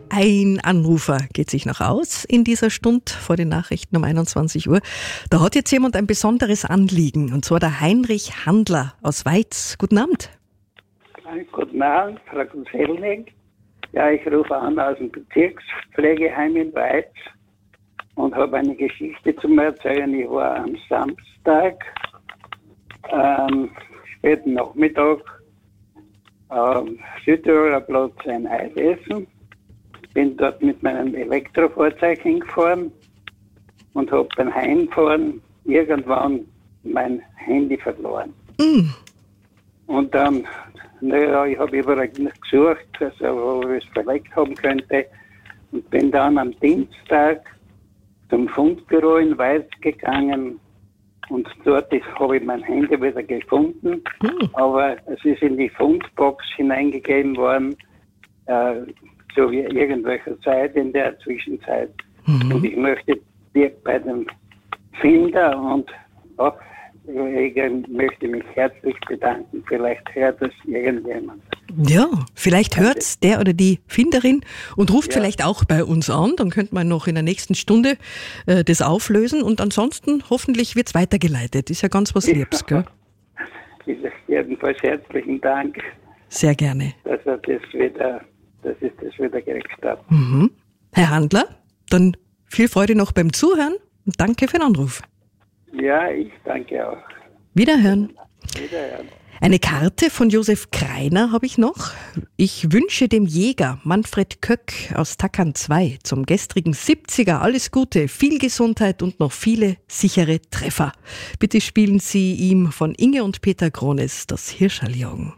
Ein Anrufer geht sich noch aus in dieser Stunde vor den Nachrichten um 21 Uhr. Da hat jetzt jemand ein besonderes Anliegen, und zwar der Heinrich Handler aus Weiz. Guten Abend. Guten Abend, Frau Guselnik. Ja, ich rufe an aus dem Bezirkspflegeheim in Weiz und habe eine Geschichte zum Erzählen. Ich war am Samstag, späten Nachmittag, am Südtiroler Platz ein Eis essen. Bin dort mit meinem Elektrofahrzeug hingefahren und habe beim Heimfahren irgendwann mein Handy verloren. Und dann, ich habe überall gesucht, wo ich es verlegt haben könnte, und bin dann am Dienstag zum Fundbüro in Weiz gegangen und dort habe ich mein Handy wieder gefunden, aber es ist in die Fundbox hineingegeben worden, so wie irgendwelche Zeit in der Zwischenzeit. Und ich möchte dir bei dem Finder und möchte mich herzlich bedanken. Vielleicht hört es irgendjemand. Ja, vielleicht hört's der oder die Finderin und ruft vielleicht auch bei uns an. Dann könnte man noch in der nächsten Stunde das auflösen und ansonsten hoffentlich wird's weitergeleitet. Ist ja ganz was Liebes, gell? Jedenfalls herzlichen Dank. Sehr gerne. Dass ich das wieder gekriegt habe. Herr Handler, dann viel Freude noch beim Zuhören und danke für den Anruf. Ja, ich danke auch. Wiederhören. Wiederhören. Eine Karte von Josef Kreiner habe ich noch. Ich wünsche dem Jäger Manfred Köck aus Tackern 2 zum gestrigen 70er alles Gute, viel Gesundheit und noch viele sichere Treffer. Bitte spielen Sie ihm von Inge und Peter Krones das Hirscherljagen.